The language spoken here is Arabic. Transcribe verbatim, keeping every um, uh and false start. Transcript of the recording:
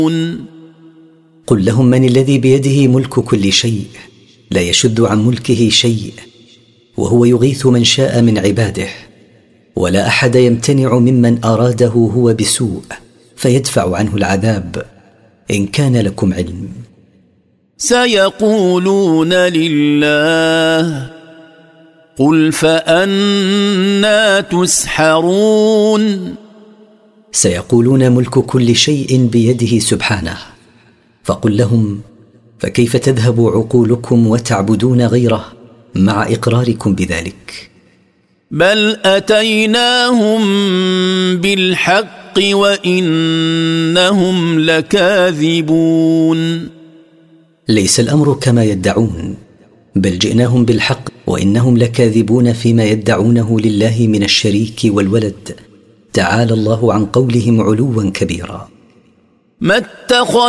قل لهم من الذي بيده ملك كل شيء لا يشد عن ملكه شيء وهو يغيث من شاء من عباده ولا أحد يمتنع ممن أراده هو بسوء فيدفع عنه العذاب إن كان لكم علم. سيقولون لله قل فأنى تسحرون. سيقولون ملك كل شيء بيده سبحانه فقل لهم فكيف تذهب عقولكم وتعبدون غيره مع إقراركم بذلك؟ بل أتيناهم بالحق وإنهم لكاذبون. ليس الأمر كما يدعون بل جئناهم بالحق وإنهم لكاذبون فيما يدعونه لله من الشريك والولد تعالى الله عن قولهم علوا كبيرا. ما اتخذ